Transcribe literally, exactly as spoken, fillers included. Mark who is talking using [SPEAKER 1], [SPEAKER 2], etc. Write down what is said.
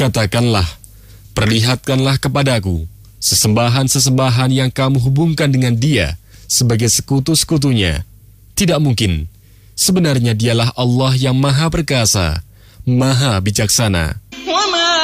[SPEAKER 1] Katakanlah, perlihatkanlah kepadaku sesembahan-sesembahan yang kamu hubungkan dengan dia sebagai sekutu-sekutunya. Tidak mungkin. Sebenarnya dialah Allah yang maha perkasa, maha bijaksana.